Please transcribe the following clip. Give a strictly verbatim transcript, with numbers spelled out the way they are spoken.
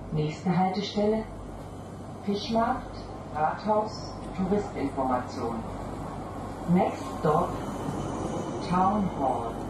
Nächste Haltestelle Fischmarkt, Rathaus, Touristinformation. Next stop Town Hall.